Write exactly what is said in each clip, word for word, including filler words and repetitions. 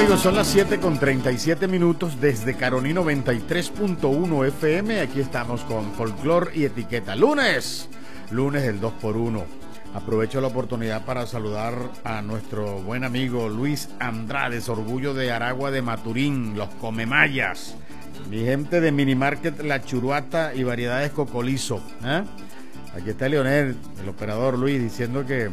amigos, son las siete con treinta y siete minutos desde Caroní noventa y tres punto uno F M. Aquí estamos con Folclor y Etiqueta. Lunes, lunes del dos por uno. Aprovecho la oportunidad para saludar a nuestro buen amigo Luis Andrade, orgullo de Aragua de Maturín, los Comemayas. Mi gente de Minimarket La Churuata y Variedades Cocolizo. ¿eh? Aquí está Leonel, el operador Luis, diciendo que...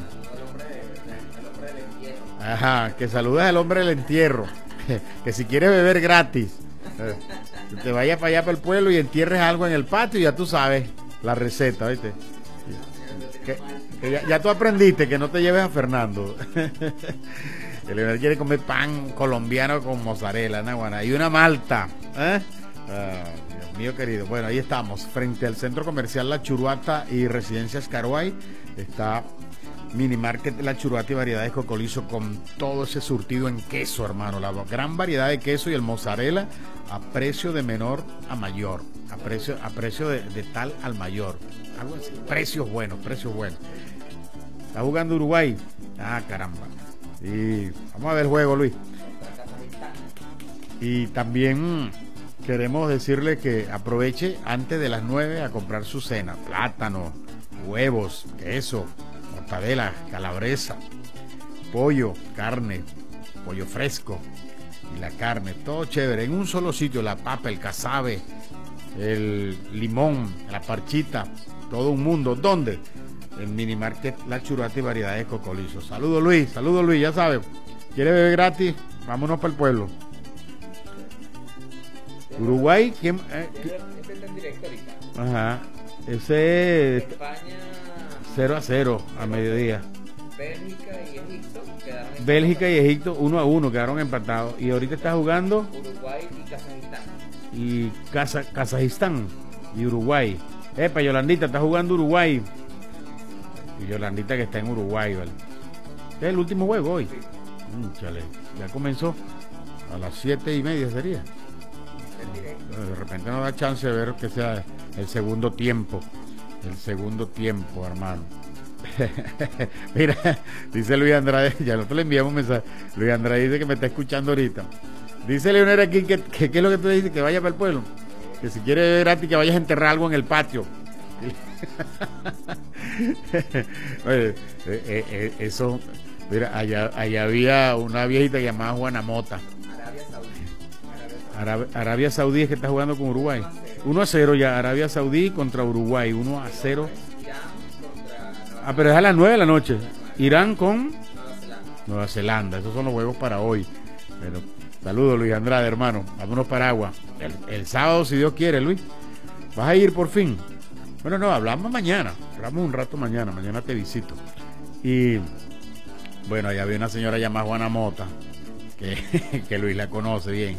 Ajá, que saludes al hombre del entierro. Que si quieres beber gratis, eh, que te vayas para allá para el pueblo y entierres algo en el patio y ya tú sabes la receta, ¿viste? Que, que ya, ya tú aprendiste que no te lleves a Fernando. El Leonel quiere comer pan colombiano con mozzarella, ¿no? Y una malta, ¿eh? Ah, Dios mío querido. Bueno, ahí estamos, frente al Centro Comercial La Churuata y Residencias Caroay. Está Minimarket La Churuata y Variedades Cocolizo con todo ese surtido en queso, hermano. La gran variedad de queso y el mozzarella a precio de menor a mayor. A precio, a precio de, de tal al mayor. Algo así. Precios buenos, precios buenos. ¿Está jugando Uruguay? Ah, caramba. Y vamos a ver el juego, Luis. Y también queremos decirle que aproveche antes de las nueve a comprar su cena. Plátano, huevos, queso, mortadela, calabresa, pollo, carne, pollo fresco y la carne, todo chévere, en un solo sitio, la papa, el casabe, el limón, la parchita, todo un mundo. ¿Dónde? En Minimarket La Churuata y Variedades Cocolizo. Saludos Luis, saludos Luis, ya sabes, ¿quiere beber gratis? Vámonos para el pueblo. Uruguay, ¿quién? Eh, Ese está en directo ahorita. Ajá, ese es España, cero a cero a mediodía. Bélgica y Egipto quedaron empatados. Bélgica y Egipto uno a uno quedaron empatados. Y ahorita está jugando Uruguay y Kazajistán. y Kaza- Kazajistán y Uruguay. Epa, Yolandita está jugando Uruguay. Y Yolandita que está en Uruguay, ¿vale? Es el último juego hoy. Mm, chale, ya comenzó. A las siete y media sería. De repente nos da chance de ver que sea el segundo tiempo. El segundo tiempo, hermano. Mira, dice Luis Andrade, ya nosotros le enviamos un mensaje. Luis Andrade dice que me está escuchando ahorita. Dice Leonel aquí que, que, que es lo que tú le dices, que vaya para el pueblo. Que si quiere beber gratis, que vayas a enterrar algo en el patio. Oye, eh, eh, eh, eso, mira, allá, allá había una viejita llamada Juana Mota. Arabia Saudí. Arabia, Arabia Saudí es que está jugando con Uruguay. uno a cero ya, Arabia Saudí contra Uruguay, uno a cero. Irán contra Nueva Ah, pero es a las nueve de la noche. Irán con Nueva Zelanda. Nueva Zelanda. Esos son los juegos para hoy. Pero saludos, Luis Andrade, hermano. Vámonos para agua. El, el sábado, si Dios quiere, Luis. ¿Vas a ir por fin? Bueno, no, hablamos mañana. Hablamos un rato mañana. Mañana te visito. Y bueno, allá había una señora llamada Juana Mota, que, que Luis la conoce bien.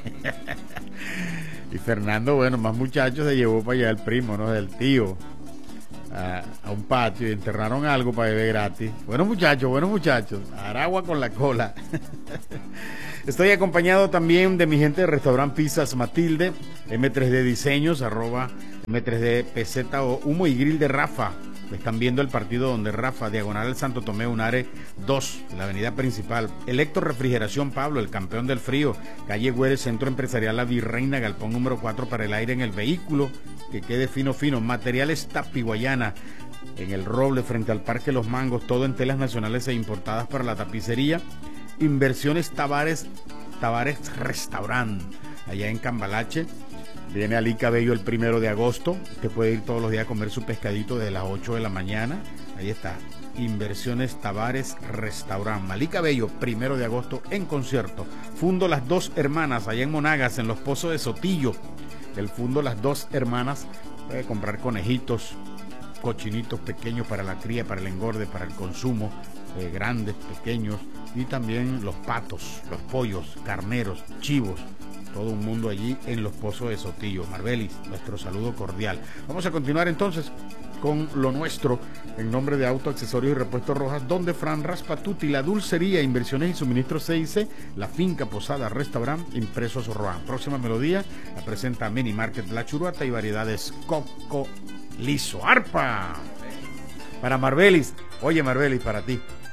Y Fernando, bueno, más muchachos se llevó para allá el primo, ¿no? Del tío. A, a un patio y enterraron algo para beber gratis. Buenos muchachos, buenos muchachos. Aragua con la cola. Estoy acompañado también de mi gente de Restaurant Pizzas Matilde, M tres D Diseños, arroba M tres D P Z o Humo y Grill de Rafa. Están viendo el partido donde Rafa, diagonal al Santo Tomé, Unare dos, la avenida principal. Electro Refrigeración Pablo, el campeón del frío. Calle Güeres, Centro Empresarial La Virreina, galpón número cuatro para el aire en el vehículo. Que quede fino, fino. Materiales Tapi Guayana, en el Roble, frente al Parque Los Mangos. Todo en telas nacionales e importadas para la tapicería. Inversiones Tavares, Tavares Restaurant, allá en Cambalache. Viene Ali Cabello el primero de agosto. Usted puede ir todos los días a comer su pescadito desde las ocho de la mañana. Ahí está. Inversiones Tavares Restaurant. Malí Cabello, primero de agosto en concierto. Fundo Las Dos Hermanas, allá en Monagas, en los Pozos de Sotillo. El Fundo Las Dos Hermanas puede comprar conejitos, cochinitos pequeños para la cría, para el engorde, para el consumo, eh, grandes, pequeños, y también los patos, los pollos, carneros, chivos. Todo un mundo allí en los Pozos de Sotillo. Marbelis, nuestro saludo cordial. Vamos a continuar entonces con lo nuestro en nombre de Auto, Accesorios y Repuestos Rojas, donde Fran Raspatuti, la dulcería, inversiones y suministros C I C, la finca, posada, restaurant, impresos Roan. Próxima melodía la presenta Minimarket La Churuata y Variedades Cocolizo. ¡Arpa! Para Marbelis, oye Marbelis, para ti.